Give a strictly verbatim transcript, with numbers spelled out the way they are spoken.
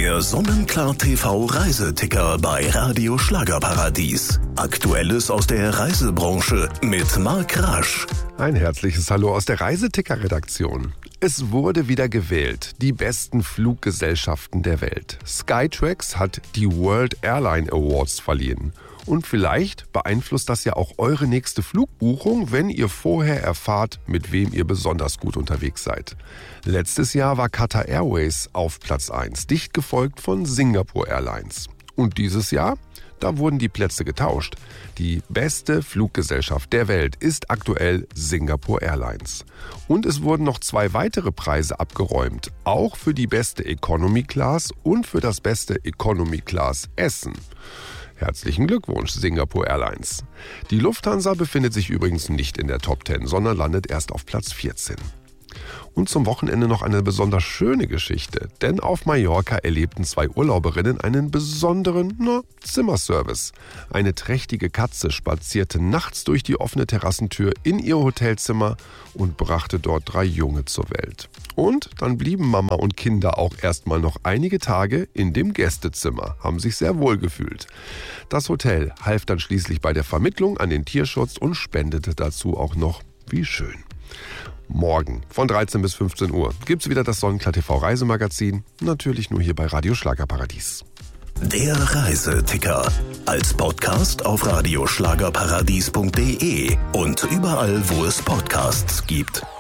Der Sonnenklar T V Reiseticker bei Radio Schlagerparadies. Aktuelles aus der Reisebranche mit Marc Rasch. Ein herzliches Hallo aus der Reiseticker-Redaktion. Es wurde wieder gewählt, die besten Fluggesellschaften der Welt. Skytrax hat die World Airline Awards verliehen. Und vielleicht beeinflusst das ja auch eure nächste Flugbuchung, wenn ihr vorher erfahrt, mit wem ihr besonders gut unterwegs seid. Letztes Jahr war Qatar Airways auf Platz eins, dicht gefolgt von Singapore Airlines. Und dieses Jahr, da wurden die Plätze getauscht. Die beste Fluggesellschaft der Welt ist aktuell Singapore Airlines. Und es wurden noch zwei weitere Preise abgeräumt, auch für die beste Economy Class und für das beste Economy Class Essen. Herzlichen Glückwunsch, Singapore Airlines. Die Lufthansa befindet sich übrigens nicht in der Top zehn, sondern landet erst auf Platz vierzehn. Und zum Wochenende noch eine besonders schöne Geschichte, denn auf Mallorca erlebten zwei Urlauberinnen einen besonderen na, Zimmerservice. Eine trächtige Katze spazierte nachts durch die offene Terrassentür in ihr Hotelzimmer und brachte dort drei Junge zur Welt. Und dann blieben Mama und Kinder auch erstmal noch einige Tage in dem Gästezimmer, haben sich sehr wohl gefühlt. Das Hotel half dann schließlich bei der Vermittlung an den Tierschutz und spendete dazu auch noch, wie schön. Morgen von dreizehn bis fünfzehn Uhr gibt's wieder das Sonnenklar T V Reisemagazin, natürlich nur hier bei Radio Schlagerparadies. Der Reiseticker als Podcast auf radioschlagerparadies punkt de und überall, wo es Podcasts gibt.